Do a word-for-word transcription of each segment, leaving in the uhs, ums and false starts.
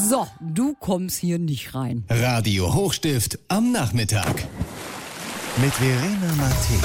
So, du kommst hier nicht rein. Radio Hochstift am Nachmittag. Mit Verena Mattei.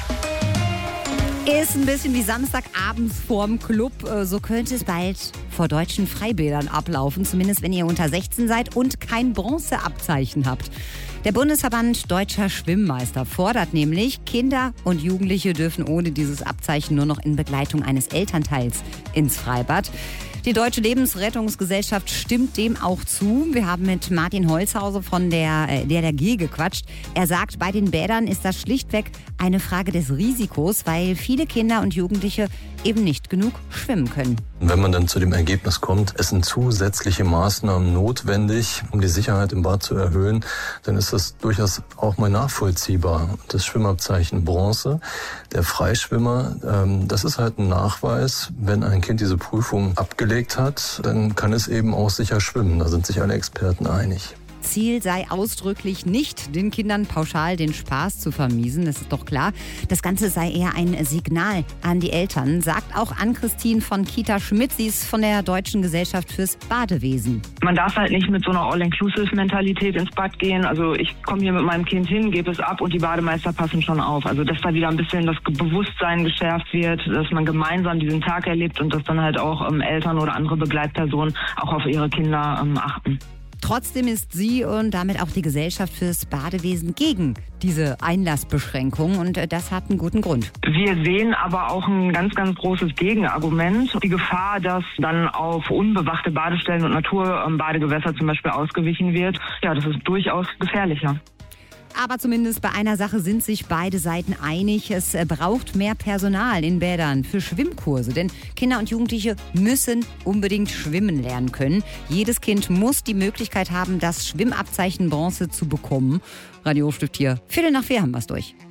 Ist ein bisschen wie Samstagabends vorm Club. So könnte es bald vor deutschen Freibädern ablaufen. Zumindest wenn ihr unter sechzehn seid und kein Bronzeabzeichen habt. Der Bundesverband Deutscher Schwimmmeister fordert nämlich, Kinder und Jugendliche dürfen ohne dieses Abzeichen nur noch in Begleitung eines Elternteils ins Freibad. Die Deutsche Lebensrettungsgesellschaft stimmt dem auch zu. Wir haben mit Martin Holzhauser von der D L R G gequatscht. Er sagt, bei den Bädern ist das schlichtweg eine Frage des Risikos, weil viele Kinder und Jugendliche eben nicht genug schwimmen können. Wenn man dann zu dem Ergebnis kommt, es sind zusätzliche Maßnahmen notwendig, um die Sicherheit im Bad zu erhöhen, dann ist das durchaus auch mal nachvollziehbar. Das Schwimmabzeichen Bronze, der Freischwimmer, ähm, das ist halt ein Nachweis, wenn ein Kind diese Prüfung abgelegt hat, dann kann es eben auch sicher schwimmen. Da sind sich alle Experten einig. Ziel sei ausdrücklich nicht, den Kindern pauschal den Spaß zu vermiesen, das ist doch klar. Das Ganze sei eher ein Signal an die Eltern, sagt auch Ann-Christine von Kita-Schmidt. Sie ist von der Deutschen Gesellschaft fürs Badewesen. Man darf halt nicht mit so einer All-Inclusive-Mentalität ins Bad gehen. Also ich komme hier mit meinem Kind hin, gebe es ab und die Bademeister passen schon auf. Also dass da wieder ein bisschen das Bewusstsein geschärft wird, dass man gemeinsam diesen Tag erlebt und dass dann halt auch ähm, Eltern oder andere Begleitpersonen auch auf ihre Kinder ähm, achten. Trotzdem ist sie und damit auch die Gesellschaft fürs Badewesen gegen diese Einlassbeschränkung und das hat einen guten Grund. Wir sehen aber auch ein ganz, ganz großes Gegenargument. Die Gefahr, dass dann auf unbewachte Badestellen und Naturbadegewässer zum Beispiel ausgewichen wird, ja, das ist durchaus gefährlicher. Aber zumindest bei einer Sache sind sich beide Seiten einig. Es braucht mehr Personal in Bädern für Schwimmkurse. Denn Kinder und Jugendliche müssen unbedingt schwimmen lernen können. Jedes Kind muss die Möglichkeit haben, das Schwimmabzeichen Bronze zu bekommen. Radio Hochstift hier. Viertel nach vier haben wir es durch.